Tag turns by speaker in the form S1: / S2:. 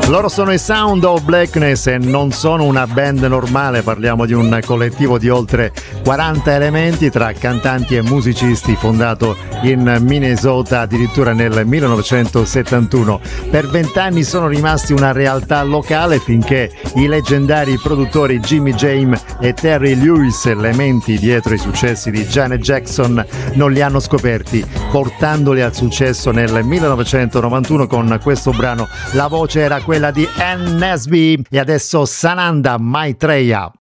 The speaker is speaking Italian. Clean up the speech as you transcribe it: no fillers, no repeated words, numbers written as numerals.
S1: Loro sono i Sound of Blackness e non sono una band normale, parliamo di un collettivo di oltre 40 elementi tra cantanti e musicisti, fondato in Minnesota addirittura nel 1971. Per 20 anni sono rimasti una realtà locale finché i leggendari produttori Jimmy Jam e Terry Lewis, elementi dietro i successi di Janet Jackson, non li hanno scoperti, portandoli al successo nel 1991 con questo brano. La voce era quella di Ann Nesby e adesso Sananda Maitreya.